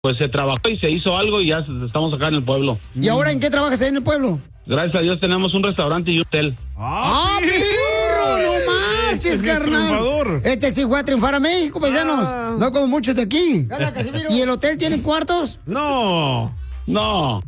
pues se trabajó y se hizo algo y ya estamos acá en el pueblo. ¿Y ahora en qué trabajas ahí en el pueblo? Gracias a Dios tenemos un restaurante y un hotel. ¡Ah, perro! ¡No marches, carnal! Este sí fue a triunfar a México, paisanos. No como muchos de aquí. ¿Y el hotel tiene cuartos? No. No.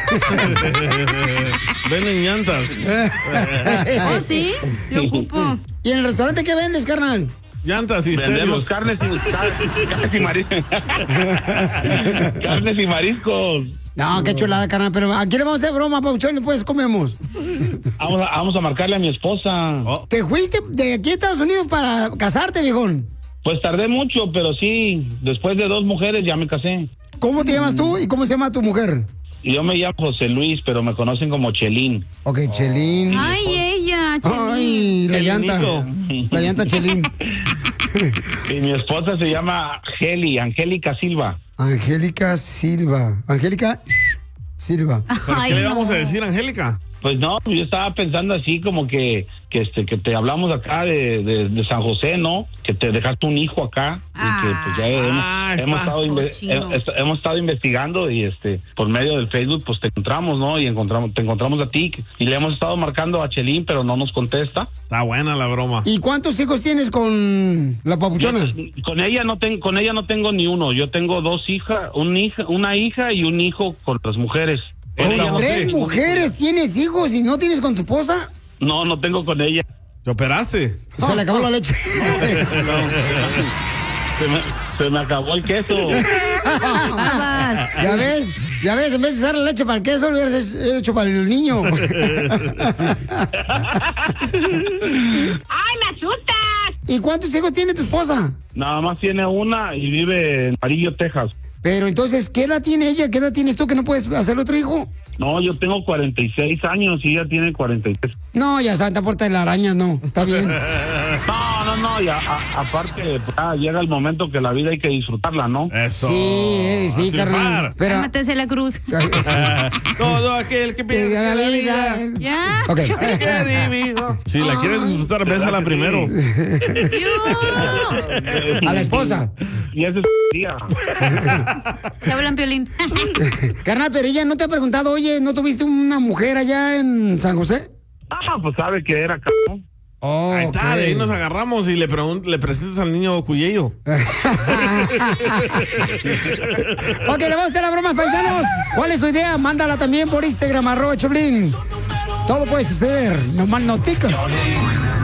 Venden llantas. ¿Oh, sí? Yo ocupo. ¿Y en el restaurante qué vendes, carnal? Llantas y vendemos estéreos. carnes y mariscos. Carnes y mariscos. No, qué chulada, carnal. Pero aquí le vamos a hacer broma, Pauchón, después comemos. Vamos a marcarle a mi esposa. ¿Te fuiste de aquí a Estados Unidos para casarte, viejón? Pues tardé mucho, pero sí, después de 2 mujeres ya me casé. ¿Cómo te llamas tú y cómo se llama tu mujer? Y yo me llamo José Luis, pero me conocen como Chelín. Ok, Chelín. Ay, ella, Chelín. Ay, la llanta. La llanta Chelín. Y mi esposa se llama Angélica Silva. Angélica Silva. Angélica Silva. ¿Pero qué le vamos a decir, Angélica? Pues no, yo estaba pensando así como que te hablamos acá de San José, ¿no? Que te dejaste un hijo acá y que pues ya hemos estado investigando y por medio del Facebook pues te encontramos, ¿no? Y te encontramos a ti y le hemos estado marcando a Chelín, pero no nos contesta. Está buena la broma. ¿Y cuántos hijos tienes con la papuchona? Con ella no tengo ni uno. Yo tengo 2 hijas, una hija y un hijo con las mujeres. ¿Con 3 mujeres tienes hijos y no tienes con tu esposa? No tengo con ella. ¿Te operaste? Se le acabó la leche. Se me acabó el queso. Ya ves, en vez de usar la leche para el queso, lo hubieras hecho para el niño. ¡Ay, me asustas! ¿Y cuántos hijos tiene tu esposa? Nada más tiene una y vive en Amarillo, Texas. Pero entonces, ¿qué edad tiene ella? ¿Qué edad tienes tú que no puedes hacer otro hijo? No, yo tengo 46 años y ella tiene 43. No, ya Santa Puerta de la Araña, no. Está bien. No, y aparte, ya llega el momento que la vida hay que disfrutarla, ¿no? Eso. Sí, carnal. Pero... Cálmatese la cruz. Todo aquel que piensa la vida. ¿Ya? Ok. Si la quieres disfrutar, bésala primero. A la esposa. Y ese es día. Te hablan, Piolín. Carnal, pero ella no te ha preguntado, oye, ¿no tuviste una mujer allá en San José? Pues sabe que era ¿no? Oh, ahí está, de ahí nos agarramos y le presentas al niño Cuyello. Ok, le vamos a hacer la broma, paisanos. ¿Cuál es su idea? Mándala también por Instagram, @Choplin. Todo puede suceder, no más noticas.